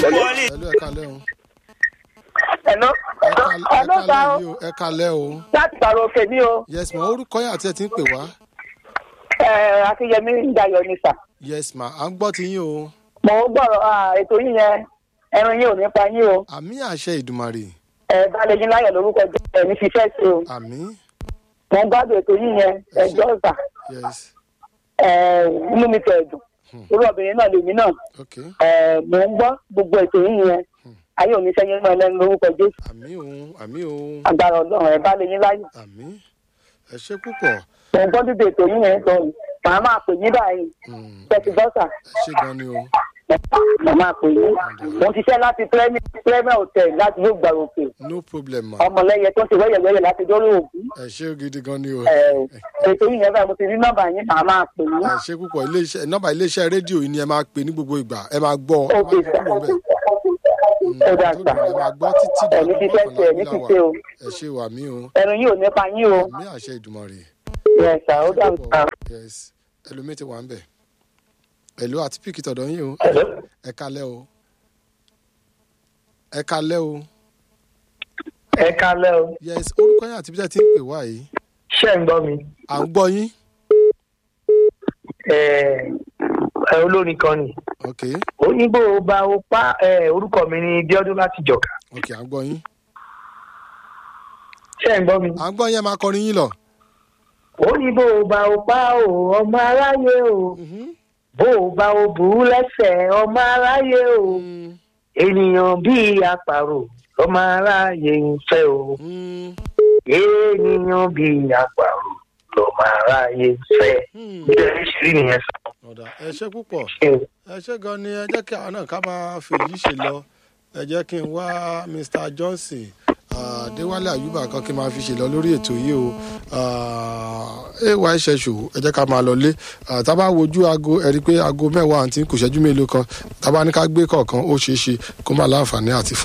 Hello, ẹ kálẹ́ o. Hello. Ẹ kálẹ́ o. Láti Bàrọ̀ Òkè ní o. Yes ma, orúkọ yín àti ẹ ti ń pè wá. Akínyẹmí Dayọ̀ ni sà. Yes ma, à ń gbọ́ ti yín o. Mo ń gbọ́rọ̀ ètò yín yẹn, ẹran yín ò ní pa yín o. Àmì àṣẹ Ìdùmarè. Balẹ̀ yín láyọ̀ lórúkọ jẹ́ ẹ̀mí fífẹ́ sí o. Àmì. Mo ń gbádùn ètò yín yẹn, ẹjọ́ sà. Yes. Inú mi tẹ̀ dùn. Irú obìnrin náà lèmi náà. Okay. Mo ń gbọ́ gbogbo ètò yín yẹn. Ayé ò ní sẹ́yìn náà lẹ́nu lórúkọ Jésù. Àmì o, àmì o. Agbára Ọlọ́run balẹ̀ yín láyọ̀. Àmì. Ẹ ṣé púpọ̀. Mo ń gbọ́ dídé ètò yín yẹn sọ yìí. Màá máa pè yín báyìí. Tẹ̀sí bọ́sà. Ẹ ṣé gan ni o. Mo máa pè yín. Mo ti ṣiṣẹ́ láti Premier Hotel láti yóò gbàrò òkè. No problem ma. Ọmọlẹ́yẹ tó ń ṣe wẹ́yẹ̀wẹ́yẹ̀ láti dọ́rọ̀ ògún. Ẹ ṣé gidi gan ni o. Ètò yìí yẹn báyìí mo ti rí nọ́mbà yín màá máa pè yín. Ẹ ṣé púpọ̀, nọ́mbà iléeṣẹ́ rédíò yìí ni ẹ máa pè ní gbogbo ìgbà, ẹ máa gbọ́. Ókè sà. Ó dà sà. Ẹ máa gbọ́ títí Ẹ̀mí ti fẹ́ ṣe ẹ̀mí ti ṣe o. Ẹ ṣé wà mí o. Ẹnu yìí ò ní pa yín o. Àmì àṣẹ Ìdùmarè. Yes sà, ó dà sà. Yes. Ẹlòmíì ti wà ń bẹ̀. Hello àti píkì tọ̀dọ̀ yín o. Ẹ kálẹ́ o. Ẹ kálẹ́ o. Ẹ kálẹ́ o. Yes, orúkọ yín àti bí ẹ ti ń pè wá yìí. Ṣé ń gbọ́ mi? À ń gbọ́ yín. Olórin kan ni. Ok. Onígbò bá o pa orúkọ mi ní Bíọ́dún láti Jọ̀ká. Ok, à ń gbọ́ yín. Ṣé ń gbọ́ mi? À ń gbọ́ yín, ẹ máa kọrin yín lọ. Onígbò bá o pa o ọmọ aráyé o. Bó o bá o bù ú lẹ́sẹ̀ ọmọ aráyé o. Ènìyàn bíi àparò ọmọ aráyé ń fẹ́ o. Ènìyàn bíi àparò ọmọ aráyé ń fẹ́. Bíbélì ṣe rí nìyẹn sọ. Ẹ ṣé púpọ̀. Ẹ ṣé gan ni, ẹ jẹ́ kí àwọn náà ká máa fèyí ṣe lọ. Ẹ jẹ́ kí n wá Mr. Johnson Adéwálé Àyùbá kan kí n máa fi ṣe lọ lórí ètò yìí o. AY ṣẹṣù, ẹ jẹ́ ká máa lọlé. Tá bá wojú aago, ẹ rí i pé aago 10 àti kò ṣẹ́jú mélòó kan. Tá bá ní ká gbé kọ̀ọ̀kan, ó ṣeé ṣe kó má láǹfààní àti fún